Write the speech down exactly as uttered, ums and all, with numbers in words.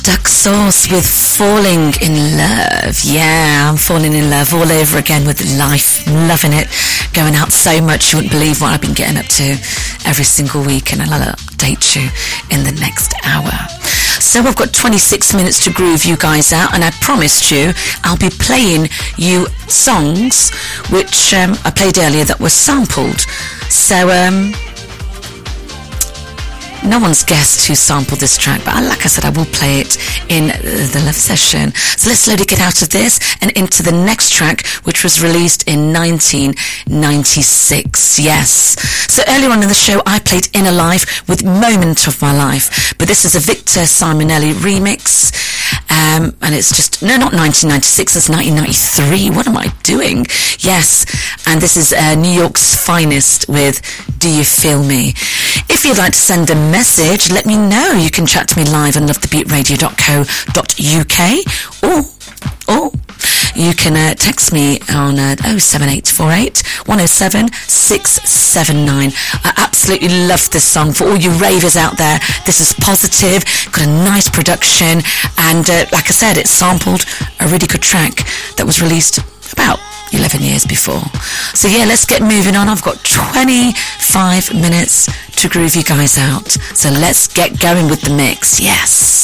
Duck Sauce with Falling in Love. Yeah, I'm falling in love all over again with life. Loving it. Going out so much you wouldn't believe what I've been getting up to every single week, and I'll update you in the next hour. So I've got twenty-six minutes to groove you guys out, and I promised you I'll be playing you songs which um, I played earlier that were sampled. So um no one's guessed who sampled this track, but like I said, I will play it in the love session. So let's slowly get out of this and into the next track, which was released in nineteen ninety-six. Yes. So earlier on in the show, I played Inner Life with Moment of My Life, but this is a Victor Simonelli remix. Um, and it's just, no, not nineteen ninety-six, it's nineteen ninety-three. What am I doing? Yes. And this is uh, New York's Finest with Do You Feel Me? If you'd like to send a message, let me know. You can chat to me live on love the beat radio dot co dot uk, or or you can uh, text me on uh, oh seven eight four eight, one oh seven, six seven nine. I absolutely love this song. For all you ravers out there, this is positive, got a nice production, and uh, like I said, it sampled a really good track that was released about eleven years before. So yeah, let's get moving on. I've got twenty-five minutes to groove you guys out. So let's get going with the mix. Yes.